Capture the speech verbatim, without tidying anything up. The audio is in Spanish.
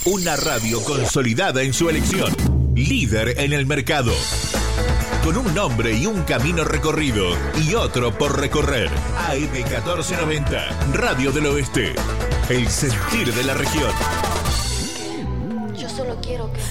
Una radio consolidada en su elección. Líder en el mercado. Con un nombre y un camino recorrido y otro por recorrer. A M catorce noventa, Radio del Oeste. El sentir de la región. Yo solo quiero que...